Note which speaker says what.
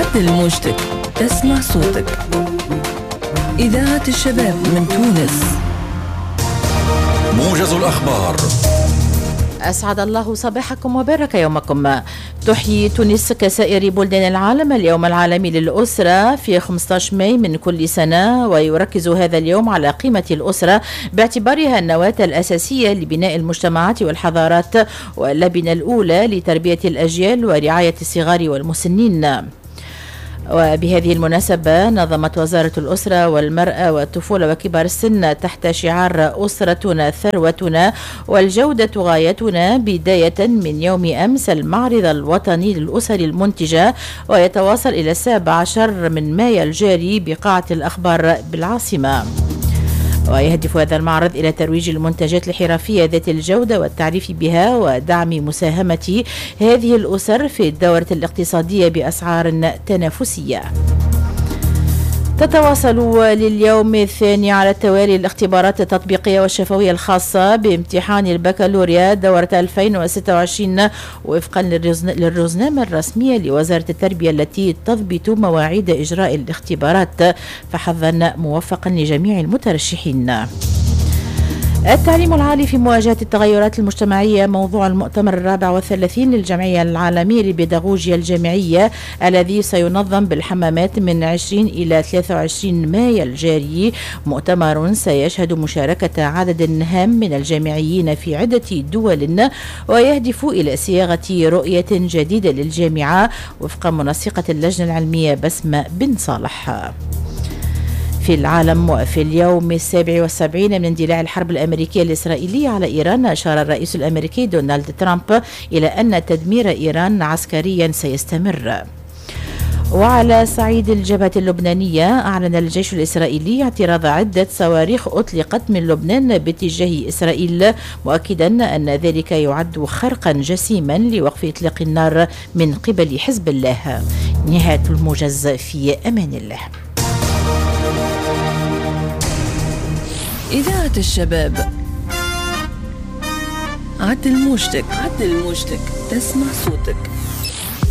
Speaker 1: عدل موجتك، تسمع صوتك. إذاعة الشباب من تونس.
Speaker 2: موجز الأخبار.
Speaker 3: أسعد الله صباحكم وبارك يومكم. تحيي تونس كسائر بلدان العالم اليوم العالمي للأسرة في 15 ماي من كل سنة، ويركز هذا اليوم على قيمة الأسرة باعتبارها النواة الأساسية لبناء المجتمعات والحضارات واللبنة الأولى لتربية الأجيال ورعاية الصغار والمسنين. وبهذه المناسبة نظمت وزارة الأسرة والمرأة والطفولة وكبار السن تحت شعار أسرتنا ثروتنا والجودة غايتنا بداية من يوم أمس المعرض الوطني للأسر المنتجة، ويتواصل إلى 17 من مايو الجاري بقاعة الأخبار بالعاصمة. ويهدف هذا المعرض إلى ترويج المنتجات الحرفية ذات الجودة والتعريف بها ودعم مساهمة هذه الأسر في الدورة الاقتصادية بأسعار تنافسية. تتواصل لليوم الثاني على التوالي الاختبارات التطبيقية والشفوية الخاصة بامتحان البكالوريا دورة 2026 وفقا للرزنامة الرسمية لوزارة التربية التي تضبط مواعيد إجراء الاختبارات، فحظا موفقا لجميع المترشحين. التعليم العالي في مواجهة التغيرات المجتمعية موضوع المؤتمر 34 للجمعية العالمية للبيداغوجيا الجامعية الذي سينظم بالحمامات من 20 إلى 23 مايو الجاري. مؤتمر سيشهد مشاركة عدد هام من الجامعيين في عدة دول، ويهدف إلى صياغة رؤية جديدة للجامعة وفق منسقة اللجنة العلمية بسمة بن صالح. في العالم، وفي اليوم 77 من اندلاع الحرب الأمريكية الإسرائيلية على إيران، أشار الرئيس الأمريكي دونالد ترامب إلى أن تدمير إيران عسكريا سيستمر. وعلى صعيد الجبهة اللبنانية، أعلن الجيش الإسرائيلي اعتراض عدة صواريخ أطلقت من لبنان باتجاه إسرائيل، مؤكدا أن ذلك يعد خرقا جسيما لوقف إطلاق النار من قبل حزب الله. نهاية الموجز، في أمان الله.
Speaker 1: إذاعة الشباب. عدل موجتك، تسمع صوتك.